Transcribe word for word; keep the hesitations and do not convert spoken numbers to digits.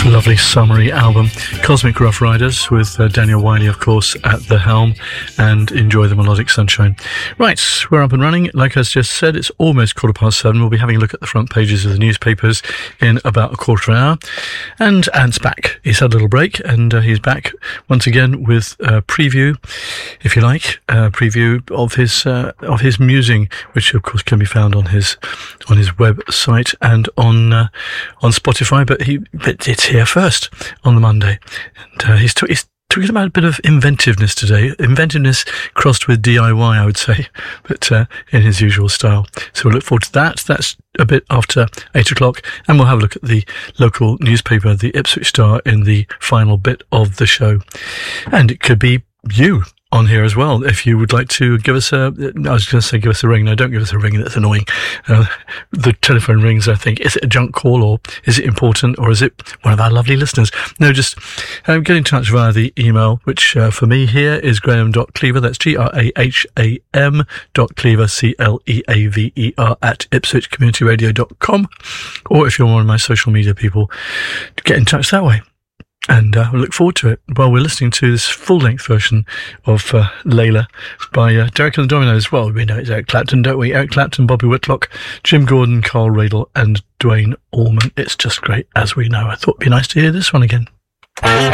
Lovely summery album, Cosmic Rough Riders, with uh, Daniel Wiley, of course, at the helm, and enjoy the melodic sunshine. Right, we're up and running. Like I just said, it's almost quarter past seven. We'll be having a look at the front pages of the newspapers in about a quarter of an hour. And Ant's back. He's had a little break, and uh, he's back once again with a preview, if you like, a preview of his uh, of his musing, which of course can be found on his on his website and on uh, on Spotify. But he but it's here first on the Monday, and uh, he's, t- he's talking about a bit of inventiveness today, inventiveness crossed with D I Y, I would say, but uh, in his usual style. So we'll look forward to that. That's a bit after eight o'clock, and we'll have a look at the local newspaper, the Ipswich Star, in the final bit of the show. And it could be you on here as well, if you would like to give us a, I was going to say give us a ring. No, don't give us a ring, that's annoying. Uh, the telephone rings, I think. Is it a junk call, or is it important, or is it one of our lovely listeners? No, just um, get in touch via the email, which uh, for me here is graham dot cleaver, that's G R A H A M dot cleaver, C L E A V E R, at ipswich community radio dot com. Or if you're one of my social media people, get in touch that way. And uh, we'll look forward to it. Well, we're listening to this full-length version of uh, Layla by uh, Derek and the Dominoes. Well, we know it's Eric Clapton, don't we? Eric Clapton, Bobby Whitlock, Jim Gordon, Carl Radle, and Dwayne Allman. It's just great, as we know. I thought it'd be nice to hear this one again.